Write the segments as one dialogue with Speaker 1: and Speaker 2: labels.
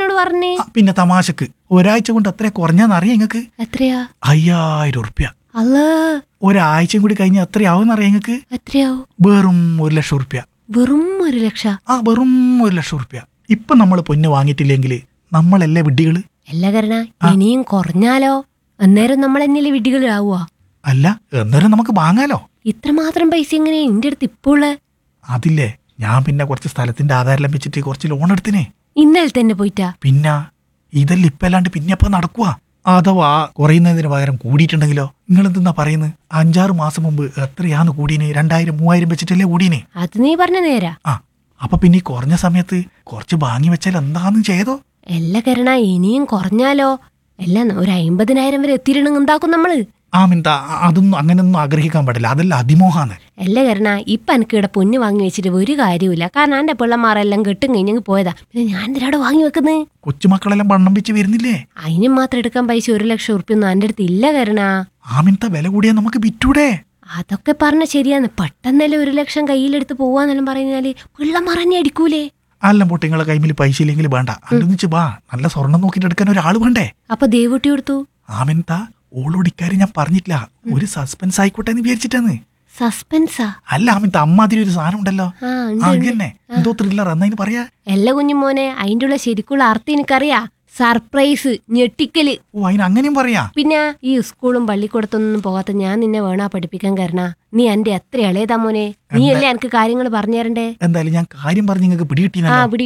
Speaker 1: എന്നോട് പറഞ്ഞേ?
Speaker 2: പിന്നെ തമാശക്ക് ഒരാഴ്ച കൊണ്ട് എത്ര കുറഞ്ഞാന്നറിയാം നിങ്ങക്ക്?
Speaker 1: എത്രയാ?
Speaker 2: 5000 ഉറുപ്യ.
Speaker 1: അല്ല,
Speaker 2: ഒരാഴ്ചയും കൂടി കഴിഞ്ഞ എത്രയാവും അറിയാം നിങ്ങക്ക്?
Speaker 1: എത്രയാവും?
Speaker 2: വെറും 1,00,000 ഉറുപ്യ.
Speaker 1: വെറും 1,00,000?
Speaker 2: വെറും 1,00,000 ഉറുപ്യ. ഇപ്പൊ നമ്മൾ പൊന്ന് വാങ്ങിയിട്ടില്ലെങ്കിൽ നമ്മളല്ലേ വിഡ്ഢികള്?
Speaker 1: അല്ല കരണ, ഇനിയും കുറഞ്ഞാലോ? അന്നേരം നമ്മൾ എന്നല്ലേ വിഡ്ഢികളാവുക?
Speaker 2: അല്ല, എന്നാലും നമുക്ക് വാങ്ങാലോ.
Speaker 1: ഇത്രമാത്രം പൈസ എങ്ങനെയാ എന്റെ അടുത്ത് ഇപ്പോള്?
Speaker 2: അതില്ലേ, ഞാൻ പിന്നെ കുറച്ച് സ്ഥലത്തിന്റെ ആധാരം വെച്ചിട്ട് കുറച്ച് ലോൺ എടുത്തിനെ.
Speaker 1: ഇന്നലെ തന്നെ പോയിട്ടാ?
Speaker 2: പിന്നെ ഇതെല്ലാം ഇപ്പൊ അല്ലാണ്ട് പിന്നെ അപ്പൊ നടക്കുക. അഥവാ കുറയുന്നതിന് പകരം കൂടിയിട്ടുണ്ടെങ്കിലോ? നിങ്ങൾ എന്തെന്നാ പറയുന്നത്? 5-6 മാസം മുമ്പ് എത്രയാന്ന് കൂടീന്? 2000-3000 വെച്ചിട്ടല്ലേ കൂടീന്?
Speaker 1: അത് നീ പറഞ്ഞ നേരാ.
Speaker 2: അപ്പൊ പിന്നെ ഈ കുറഞ്ഞ സമയത്ത് കുറച്ച് വാങ്ങി വെച്ചാൽ എന്താന്ന് ചെയ്തോ?
Speaker 1: എല്ലാ കരണ, ഇനിയും കുറഞ്ഞാലോ? എല്ലാം ഒരു 50,000 വരെ എത്തിയിടണമെങ്കിൽ എന്താക്കും നമ്മള്?
Speaker 2: മിന്ത, അതൊന്നും അങ്ങനെയൊന്നും ആഗ്രഹിക്കാൻ പാടില്ല. അതെല്ലാം അതിമോഹാന്ന്.
Speaker 1: എല്ലാ കരണ, ഇപ്പൊ എനിക്ക് ഇവിടെ പൊന്ന് വാങ്ങി വെച്ചിട്ട് ഒരു കാര്യമില്ല. കാരണം എന്റെ പിള്ളമാരെല്ലാം കെട്ടും കഴിഞ്ഞെങ്കിൽ പോയതാ. പിന്നെ ഞാൻ എന്തിനാടെ വാങ്ങി വെക്കുന്നത്?
Speaker 2: കൊച്ചുമക്കളെല്ലാം വണ്ണം വെച്ച് വരുന്നില്ലേ?
Speaker 1: അതിനും മാത്രം എടുക്കാൻ പൈസ 1,00,000 ഉറുപ്പിയൊന്നും എന്റെ അടുത്ത് ഇല്ല കരണ.
Speaker 2: മിന്ത, വില കൂടിയാ നമുക്ക് വിറ്റൂടെ?
Speaker 1: അതൊക്കെ പറഞ്ഞ ശരിയാന്ന്. പെട്ടെന്നല്ലേ 1,00,000 കയ്യിലെടുത്ത് പോവാന്നെല്ലാം പറഞ്ഞാല് പിള്ളമാർ തന്നെ അടിക്കൂലേ?
Speaker 2: അല്ല പോട്ടെ, നിങ്ങളെ കൈമിൽ പൈസ ഇല്ലെങ്കിൽ വേണ്ട. അല്ലെന്നിച്ച് വാ, നല്ല സ്വർണം നോക്കിട്ട് എടുക്കാൻ ഒരാൾ വേണ്ടേ?
Speaker 1: അപ്പൊ ദേവൂട്ടി കൊടുത്തു.
Speaker 2: മിന്ത, ഓളോട് ഇക്കാര്യം ഞാൻ പറഞ്ഞിട്ടില്ല. ഒരു സസ്പെൻസ് ആയിക്കോട്ടെ എന്ന് വിചാരിച്ചിട്ടാണ്.
Speaker 1: സസ്പെൻസാ?
Speaker 2: അല്ല മിന്ത, അമ്മാതിരി ഒരു സാധനം ഉണ്ടല്ലോ, അങ്ങനെ എന്തോ ത്രില്ലർ എന്നതിന് പറയാ.
Speaker 1: എല്ലാ കുഞ്ഞുമോനെ, അതിന്റെ ഉള്ള ശരിക്കുള്ള അർത്ഥം എനിക്കറിയാ. സർപ്രൈസ്, ഞെട്ടിക്കല്.
Speaker 2: അതിന് അങ്ങനെയും പറയാ.
Speaker 1: പിന്നെ ഈ സ്കൂളും പള്ളിക്കൂടത്തൊന്നും പോകാത്ത ഞാൻ നിന്നെ വേണാ പഠിപ്പിക്കാൻ കാരണ. നീ എന്റെ എത്ര ഇളയതാ മോനെ. നീ അല്ലേ എനിക്ക് കാര്യങ്ങൾ പറഞ്ഞു തരണ്ടേ?
Speaker 2: എന്തായാലും ഞാൻ കാര്യം പറഞ്ഞ് നിങ്ങൾക്ക് പിടികിട്ടി.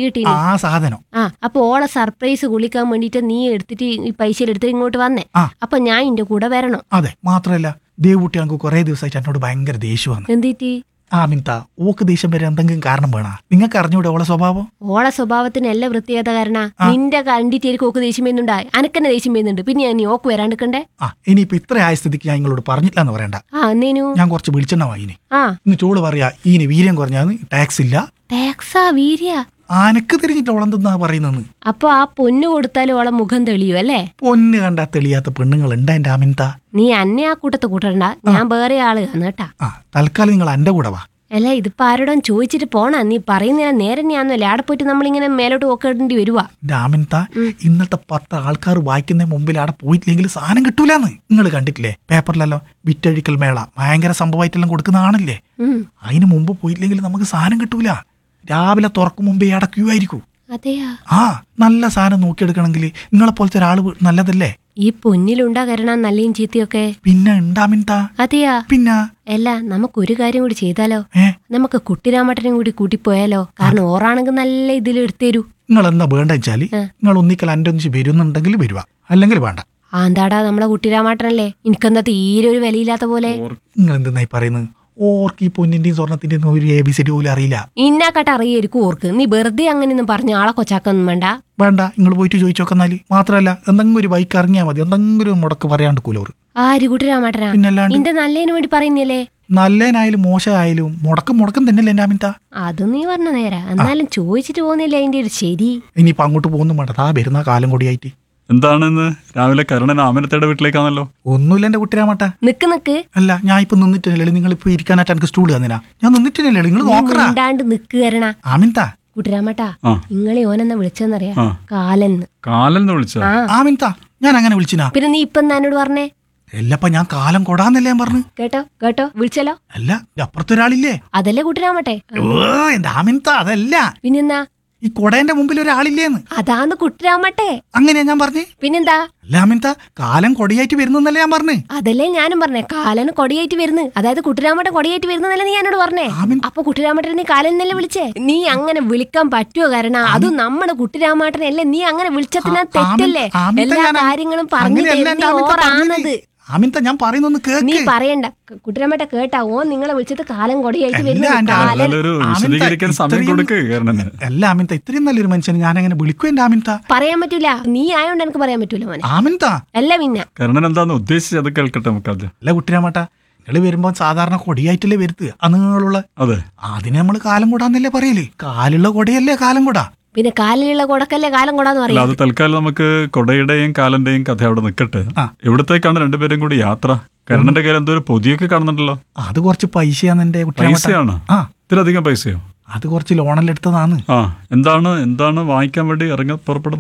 Speaker 2: ആ സാധനം.
Speaker 1: അപ്പൊ ഓളെ സർപ്രൈസ് കുളിക്കാൻ വേണ്ടിട്ട് നീ എടുത്തിട്ട് ഈ പൈസ എടുത്തിട്ട് ഇങ്ങോട്ട് വന്നേ. അപ്പൊ ഞാൻ ഇന്റെ കൂടെ വരണം.
Speaker 2: അതെ, മാത്രല്ല ദേവൂട്ടി ഞങ്ങൾക്ക് കുറെ ദിവസമായിട്ട് എന്നോട് ഭയങ്കര ദേഷ്യമാണ്.
Speaker 1: എന്തിട്ട്?
Speaker 2: മിന്ത, ഓക്ക് ദേഷ്യം വരെ എന്തെങ്കിലും കാരണം വേണ? നിങ്ങൾക്ക് അറിഞ്ഞൂടെ ഓളെ സ്വഭാവം?
Speaker 1: ഓളെ സ്വഭാവത്തിന് എല്ലാ വൃത്തിയാത്ത കാരണ. നിന്റെ കണ്ടിട്ടായിരിക്കും ഓക്ക് ദേഷ്യം വരുന്നുണ്ടാ. അനക്കെന്നെ ദേഷ്യം വരുന്നുണ്ട്. പിന്നെ നീ ഓക്ക് വരാണ്ടിക്കണ്ടേ?
Speaker 2: ഇനിയിപ്പൊ ഇത്ര ആയ സ്ഥിതിക്ക് ഞാൻ നിങ്ങളോട് പറഞ്ഞില്ല എന്ന് പറയണ്ട. ഞാൻ കുറച്ച് വിളിച്ചെണ്ണ വാങ്ങിനി. ഇന്ന് ചോള് പറയാ, ഇനി വീര്യം കുറഞ്ഞാന്ന് ടാക്സ് ഇല്ല.
Speaker 1: ടാക്സാ? വീര്യ?
Speaker 2: ആനക്ക് തിരിഞ്ഞിട്ട് ഓളെന്തെന്നാ പറയുന്നെന്ന്.
Speaker 1: അപ്പൊ ആ പൊന്നു കൊടുത്താലും ഓളെ മുഖം തെളിയൂ അല്ലേ?
Speaker 2: പൊന്ന് കണ്ടാ തെളിയാത്ത പെണ്ണുങ്ങൾ ഉണ്ടാ എന്റെ മിന്ത?
Speaker 1: നീ അന്നെ ആ കൂട്ടത്ത് കൂട്ടണ്ട. ഞാൻ വേറെ ആള് കേട്ടാ.
Speaker 2: തൽക്കാലം നിങ്ങൾ എന്റെ കൂടെ വാ.
Speaker 1: അല്ല, ഇതിപ്പോ ആരോടും ചോദിച്ചിട്ട് പോണ? നീ പറയുന്ന നേരെ ഞാന്നല്ലേ ആടെ പോയിട്ട് നമ്മളിങ്ങനെ മേലോട്ട് പോക്കേണ്ടി വരുവാ.
Speaker 2: രാമിൻത, ഇന്നത്തെ 10 ആൾക്കാർ വായിക്കുന്ന മുമ്പിൽ ആടെ പോയിട്ടില്ലെങ്കിൽ സാധനം കിട്ടൂലെന്ന് നിങ്ങൾ കണ്ടിട്ടില്ലേ? പേപ്പറിലല്ലോ വിറ്റഴിക്കൽ മേള ഭയങ്കര സംഭവമായിട്ടെല്ലാം കൊടുക്കുന്നതാണല്ലേ. അതിന് മുമ്പ് പോയിട്ടില്ലെങ്കിൽ നമുക്ക് സാധനം കിട്ടൂല. രാവിലെ തുറക്കും മുമ്പേ ആടെ ക്യൂ ആയിരിക്കും.
Speaker 1: അതെയാ?
Speaker 2: നല്ല സാധനം നോക്കിയെടുക്കണമെങ്കിൽ നിങ്ങളെ പോലത്തെ ഒരാള് നല്ലതല്ലേ?
Speaker 1: ഈ പൊന്നിലുണ്ടാ കരണ നല്ലയും ചീത്തയൊക്കെ?
Speaker 2: പിന്നെ ഉണ്ടാമിൻത.
Speaker 1: അതെയാ?
Speaker 2: പിന്നെ
Speaker 1: അല്ല, നമുക്കൊരു കാര്യം കൂടി ചെയ്താലോ? നമുക്ക് കുട്ടിരാമട്ടനും കൂടി കൂട്ടിപ്പോയാലോ? കാരണം ഓറാണെങ്കിൽ നല്ല ഇതിൽ എടുത്തേരൂ.
Speaker 2: നിങ്ങൾ എന്താ വേണ്ട വെച്ചാല് നിങ്ങൾ ഒന്നിക്കൽ എന്റെ ഒന്നിച്ച് വരുന്നുണ്ടെങ്കിൽ വരുക, അല്ലെങ്കിൽ വേണ്ട.
Speaker 1: എന്താടാ, നമ്മളെ കുട്ടിരാമാട്ടനല്ലേ? എനിക്കെന്താ തീരെ ഒരു വിലയില്ലാത്ത പോലെ?
Speaker 2: നിങ്ങൾ എന്തെന്നായി പറയുന്നത്? ഓർക്ക് ഈ പൊന്നിന്റെയും സ്വർണത്തിന്റെയും ഒരു ABCD പോലും അറിയില്ല.
Speaker 1: ഇന്നാക്കട്ടെ അറിയായിരിക്കും ഓർക്ക്. നീ വെറുതെ അങ്ങനെയൊന്നും പറഞ്ഞ ആളെ കൊച്ചാക്കൊന്നും വേണ്ട.
Speaker 2: നിങ്ങൾ പോയിട്ട് ചോദിച്ചോക്കെന്നാല്. മാത്രല്ല, എന്തെങ്കിലും ഒരു ബൈക്ക് ഇറങ്ങിയാൽ മതി, എന്തെങ്കിലും മുടക്ക് പറയാണ്ട് കൂലോർ.
Speaker 1: ആര്? കുട്ടിരാമാട്ടനാ?
Speaker 2: പിന്നല്ലാണ്ട്.
Speaker 1: നിന്റെ നല്ലതിന് വേണ്ടി പറയുന്നില്ലേ?
Speaker 2: നല്ലതിനായാലും മോശമായാലും മുടക്കം തന്നെയല്ലേ എന്റെ അമിത?
Speaker 1: അത് നീ പറഞ്ഞ നേരാ. എന്നാലും ചോദിച്ചിട്ട് പോകുന്നില്ല അതിന്റെ ഒരു ശരി.
Speaker 2: ഇനിയിപ്പൊ അങ്ങോട്ട് പോകുന്നു വേണ്ട, വരുന്ന കാലം കൂടിയായിട്ട്.
Speaker 3: എന്താണെന്ന് രാവിലെ കരുണൻ ആമനത്തേടെ വീട്ടിലേക്കാണല്ലോ?
Speaker 2: ഒന്നുമില്ല എന്റെ കുട്ടിരാമട്ട.
Speaker 1: നിക്ക്.
Speaker 2: അല്ല, ഞാൻ ഇപ്പൊ നിന്നിട്ടില്ലേ? നിങ്ങൾ ഇപ്പൊ ഇരിക്കാനായിട്ട് എനിക്ക് സ്റ്റൂൾ തന്നിനാ. ഞാൻ നിന്നിട്ടില്ലേ? നിങ്ങൾ
Speaker 1: നോക്കണ്ടാണ്ട് നിക്ക് കരണ.
Speaker 2: ആമിൻത,
Speaker 1: കുട്ടിരാമട്ടാ, നിങ്ങളെ ഓനെന്നാ വിളിച്ചെന്നറിയാ? കാലെന്ന്
Speaker 3: വിളിച്ച?
Speaker 2: ആമിൻത, ഞാൻ അങ്ങനെ വിളിച്ചിനാ?
Speaker 1: പിന്നെ നീ ഇപ്പൊ എന്നോട് പറഞ്ഞേ?
Speaker 2: എല്ലപ്പ ഞാൻ കാലം കൊടാന്നല്ലേ ഞാൻ പറഞ്ഞു.
Speaker 1: കേട്ടോ വിളിച്ചല്ലോ.
Speaker 2: അല്ല, അപ്പുറത്തൊരാളില്ലേ?
Speaker 1: അതല്ലേ കുട്ടിരാമട്ടെ?
Speaker 2: എന്റെ ആമിൻത, അതല്ല.
Speaker 1: പിന്നെന്താ?
Speaker 2: ഈ കൊടേന്റെ മുമ്പിൽ ഒരാളില്ലേന്ന്.
Speaker 1: അതാന്ന് കുട്ടിരാമട്ടെ.
Speaker 2: അങ്ങനെയാ ഞാൻ പറഞ്ഞേ.
Speaker 1: പിന്നെന്താ?
Speaker 2: അല്ല ആമിൻത, കാലം കൊടിയായിട്ട് വരുന്നല്ലേ ഞാൻ പറഞ്ഞേ?
Speaker 1: അതല്ലേ ഞാനും പറഞ്ഞേ, കാലന് കൊടിയായിട്ട് വരുന്നു. അതായത് കുട്ടിരാമട്ട കൊടിയായിട്ട് വരുന്നല്ലേ നീ എന്നോട് പറഞ്ഞേ? അപ്പൊ കുട്ടിരാമട്ടനെ നീ കാലന്നല്ലേ വിളിച്ചേ? നീ അങ്ങനെ വിളിക്കാൻ പറ്റുമോ? കാരണം അതും നമ്മുടെ കുട്ടിരാമാട്ടനല്ലേ. നീ അങ്ങനെ വിളിച്ചതിനാ തെറ്റല്ലേ? എല്ലാ കാര്യങ്ങളും പറഞ്ഞു തരുന്നത്.
Speaker 2: ആമിൻത, ഞാൻ പറയുന്നൊന്ന് കേക്ക്.
Speaker 1: നീ പറയണ്ട. കുട്ടിരാമട്ട കേട്ടാ? ഓൻ നിങ്ങളെ വിളിച്ചത് കാലം കൊടിയായിട്ട് വരുന്നു.
Speaker 2: അല്ല ആമിൻത, ഇത്രയും നല്ലൊരു മനുഷ്യൻ ഞാൻ അങ്ങനെ വിളിക്കും എന്റെ ആമിൻത?
Speaker 1: പറയാൻ പറ്റൂല. നീ ആയോണ്ട് എനിക്ക് പറയാൻ പറ്റൂല മോനെ.
Speaker 2: ആമിൻത
Speaker 1: അല്ല പിന്നെ
Speaker 3: കരുണൻ എന്താന്ന് ഉദ്ദേശിച്ചത് കേൾക്കട്ടെ നമുക്കത്.
Speaker 2: അല്ല കുട്ടിരാമട്ട, നിങ്ങൾ വരുമ്പോ സാധാരണ കൊടിയായിട്ടല്ലേ വരുത്തുക? അന്നുങ്ങളുള്ള അതിന് നമ്മള് കാലം കൂടാന്നല്ലേ പറയല്? കാലുള്ള കൊടയല്ലേ കാലം കൂടാ?
Speaker 1: പിന്നെ കാലിലുള്ള കൊടക്കല്ലേ കാലം കൊടാന്ന് പറയാം.
Speaker 3: അത് തൽക്കാലം നമുക്ക് കൊടയുടെയും കാലന്റെയും കഥ അവിടെ നിൽക്കട്ടെ. എവിടത്തേക്കാണ് രണ്ടുപേരും കൂടി യാത്ര? കരുണന്റെ കയ്യിൽ എന്തോ ഒരു പൊതിയൊക്കെ കാണുന്നുണ്ടല്ലോ.
Speaker 2: അത് കുറച്ച് പൈസയാണ് എന്റെ കുട്ടി.
Speaker 3: പൈസയാണ്? ഇത്രയധികം പൈസയോ?
Speaker 2: അത് കുറച്ച് ലോണെല്ലാം എടുത്തതാണ്.
Speaker 3: എന്താണ് വാങ്ങിക്കാൻ വേണ്ടി പുറപ്പെടുന്നത്?